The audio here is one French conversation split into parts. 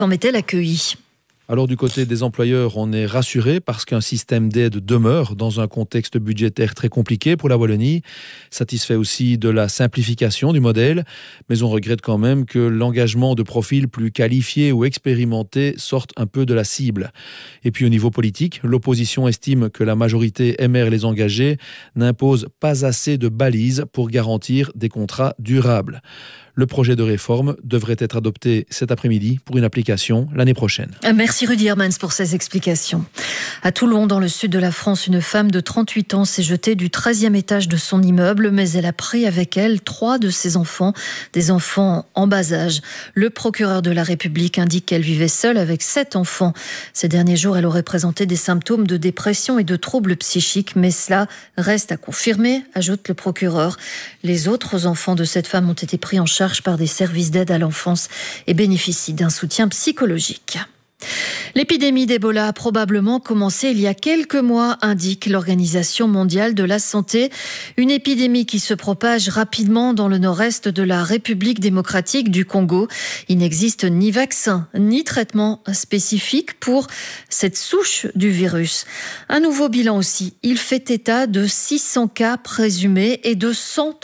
est-elle accueillie ? Alors du côté des employeurs, on est rassuré parce qu'un système d'aide demeure dans un contexte budgétaire très compliqué pour la Wallonie, satisfait aussi de la simplification du modèle, mais on regrette quand même que l'engagement de profils plus qualifiés ou expérimentés sorte un peu de la cible. Et puis au niveau politique, l'opposition estime que la majorité MR les engagés n'impose pas assez de balises pour garantir des contrats durables. Le projet de réforme devrait être adopté cet après-midi pour une application l'année prochaine. Merci Rudy Hermans pour ces explications. À Toulon, dans le sud de la France, une femme de 38 ans s'est jetée du 13e étage de son immeuble, mais elle a pris avec elle 3 de ses enfants, des enfants en bas âge. Le procureur de la République indique qu'elle vivait seule avec 7 enfants. Ces derniers jours, elle aurait présenté des symptômes de dépression et de troubles psychiques, mais cela reste à confirmer, ajoute le procureur. Les autres enfants de cette femme ont été pris en charge par des services d'aide à l'enfance et bénéficient d'un soutien psychologique. L'épidémie d'Ebola a probablement commencé il y a quelques mois, indique l'Organisation mondiale de la santé. Une épidémie qui se propage rapidement dans le nord-est de la République démocratique du Congo. Il n'existe ni vaccin, ni traitement spécifique pour cette souche du virus. Un nouveau bilan aussi. Il fait état de 600 cas présumés et de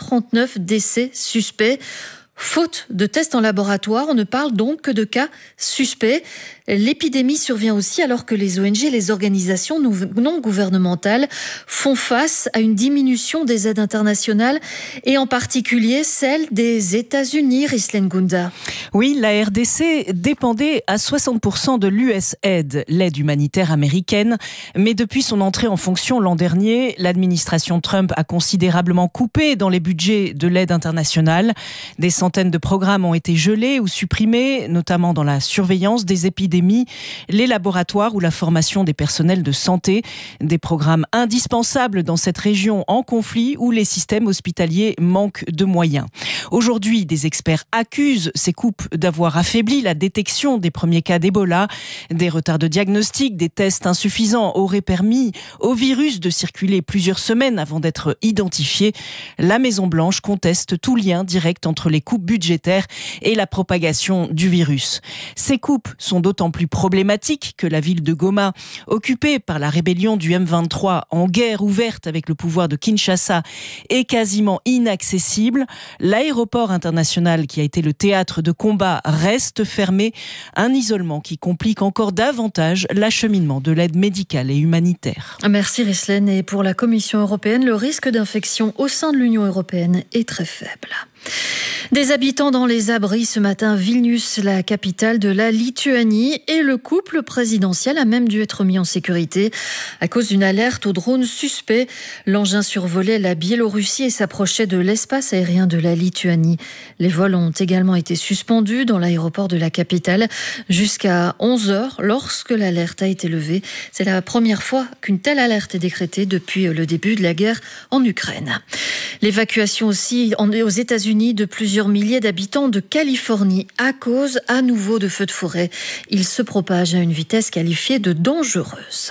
139 décès suspects. Faute de tests en laboratoire, on ne parle donc que de cas suspects. L'épidémie survient aussi alors que les ONG, les organisations non gouvernementales, font face à une diminution des aides internationales et en particulier celle des États-Unis, Rislen Gunda. Oui, la RDC dépendait à 60% de l'USAID, l'aide humanitaire américaine. Mais depuis son entrée en fonction l'an dernier, l'administration Trump a considérablement coupé dans les budgets de l'aide internationale. Des centaines de programmes ont été gelés ou supprimés, notamment dans la surveillance des épidémies, les laboratoires ou la formation des personnels de santé. Des programmes indispensables dans cette région en conflit où les systèmes hospitaliers manquent de moyens. Aujourd'hui, des experts accusent ces coupes d'avoir affaibli la détection des premiers cas d'Ebola. Des retards de diagnostic, des tests insuffisants auraient permis au virus de circuler plusieurs semaines avant d'être identifié. La Maison-Blanche conteste tout lien direct entre les coupes budgétaires et la propagation du virus. Ces coupes sont d'autant plus problématiques que la ville de Goma, occupée par la rébellion du M23 en guerre ouverte avec le pouvoir de Kinshasa, est quasiment inaccessible. L'aéroport international qui a été le théâtre de combat reste fermé. Un isolement qui complique encore davantage l'acheminement de l'aide médicale et humanitaire. Merci Rislen. Et pour la Commission européenne, le risque d'infection au sein de l'Union européenne est très faible. Des habitants dans les abris ce matin à Vilnius, la capitale de la Lituanie, et le couple présidentiel a même dû être mis en sécurité à cause d'une alerte au drone suspect. L'engin survolait la Biélorussie et s'approchait de l'espace aérien de la Lituanie. Les vols ont également été suspendus dans l'aéroport de la capitale jusqu'à 11h lorsque l'alerte a été levée. C'est la première fois qu'une telle alerte est décrétée depuis le début de la guerre en Ukraine. L'évacuation aussi aux États-Unis de plusieurs milliers d'habitants de Californie à cause à nouveau de feux de forêt. Ils se propagent à une vitesse qualifiée de dangereuse.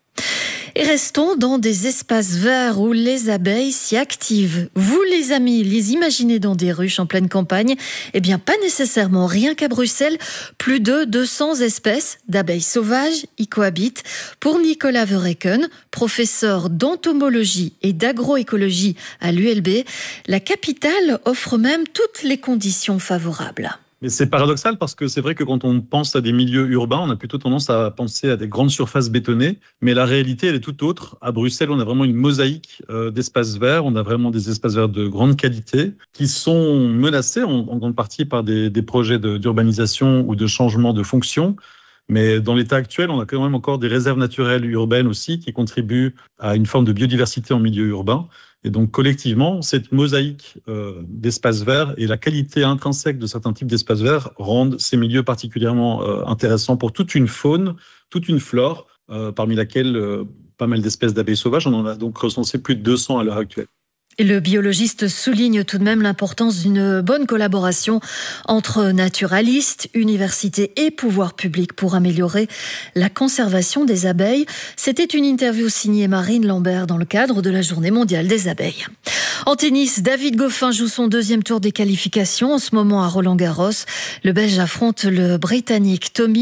Et restons dans des espaces verts où les abeilles s'y activent. Vous, les amis, les imaginez dans des ruches en pleine campagne? Eh bien, pas nécessairement. Rien qu'à Bruxelles, plus de 200 espèces d'abeilles sauvages y cohabitent. Pour Nicolas Verreken, professeur d'entomologie et d'agroécologie à l'ULB, la capitale offre même toutes les conditions favorables. Mais c'est paradoxal parce que c'est vrai que quand on pense à des milieux urbains, on a plutôt tendance à penser à des grandes surfaces bétonnées. Mais la réalité, elle est tout autre. À Bruxelles, on a vraiment une mosaïque d'espaces verts. On a vraiment des espaces verts de grande qualité qui sont menacés en grande partie par des projets d'urbanisation ou de changement de fonction. Mais dans l'état actuel, on a quand même encore des réserves naturelles urbaines aussi qui contribuent à une forme de biodiversité en milieu urbain. Et donc, collectivement, cette mosaïque d'espaces verts et la qualité intrinsèque de certains types d'espaces verts rendent ces milieux particulièrement intéressants pour toute une faune, toute une flore, parmi laquelle pas mal d'espèces d'abeilles sauvages. On en a donc recensé plus de 200 à l'heure actuelle. Et le biologiste souligne tout de même l'importance d'une bonne collaboration entre naturalistes, universités et pouvoirs publics pour améliorer la conservation des abeilles. C'était une interview signée Marine Lambert dans le cadre de la Journée mondiale des abeilles. En tennis, David Goffin joue son deuxième tour des qualifications en ce moment à Roland-Garros. Le Belge affronte le Britannique Tommy